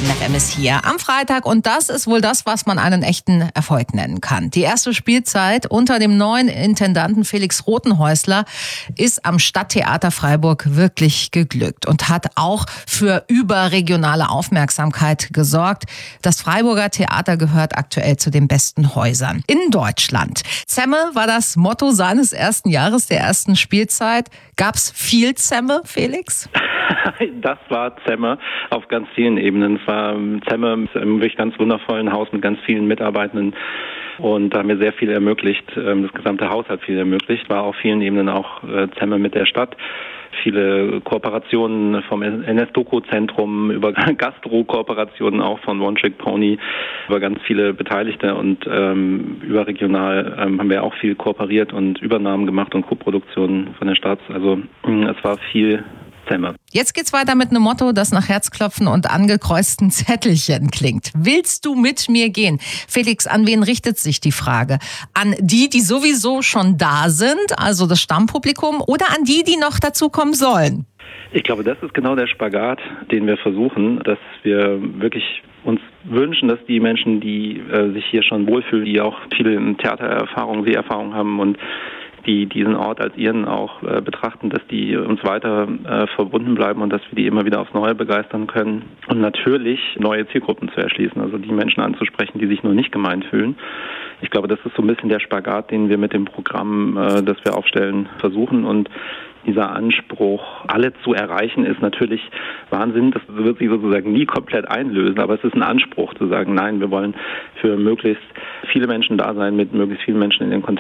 Remm ist hier am Freitag und das ist wohl das, was man einen echten Erfolg nennen kann. Die erste Spielzeit unter dem neuen Intendanten Felix Rothenhäusler ist am Stadttheater Freiburg wirklich geglückt und hat auch für überregionale Aufmerksamkeit gesorgt. Das Freiburger Theater gehört aktuell zu den besten Häusern in Deutschland. Zemme war das Motto seines ersten Jahres, der ersten Spielzeit. Gab's viel Zemme, Felix? Das war Zemme auf ganz vielen Ebenen. Es war Zemme in einem wirklich ganz wundervollen Haus mit ganz vielen Mitarbeitenden und da haben wir sehr viel ermöglicht. Das gesamte Haus hat viel ermöglicht. War auf vielen Ebenen auch Zemme mit der Stadt. Viele Kooperationen vom NS-Doku-Zentrum über Gastro-Kooperationen auch von One Trick Pony über ganz viele Beteiligte und überregional haben wir auch viel kooperiert und Übernahmen gemacht und Koproduktionen von der Stadt. Also es war viel Zemme. Jetzt geht's weiter mit einem Motto, das nach Herzklopfen und angekreuzten Zettelchen klingt. Willst du mit mir gehen? Felix, an wen richtet sich die Frage? An die, die sowieso schon da sind, also das Stammpublikum, oder an die, die noch dazukommen sollen? Ich glaube, das ist genau der Spagat, den wir versuchen, dass wir wirklich uns wünschen, dass die Menschen, die sich hier schon wohlfühlen, die auch viele Theatererfahrung, Seherfahrung haben und die diesen Ort als ihren auch betrachten, dass die uns weiter verbunden bleiben und dass wir die immer wieder aufs Neue begeistern können und natürlich neue Zielgruppen zu erschließen, also die Menschen anzusprechen, die sich nur nicht gemeint fühlen. Ich glaube, das ist so ein bisschen der Spagat, den wir mit dem Programm, das wir aufstellen, versuchen und dieser Anspruch, alle zu erreichen, ist natürlich Wahnsinn. Das wird sich sozusagen nie komplett einlösen, aber es ist ein Anspruch zu sagen, nein, wir wollen für möglichst viele Menschen da sein, mit möglichst vielen Menschen in den Kontakt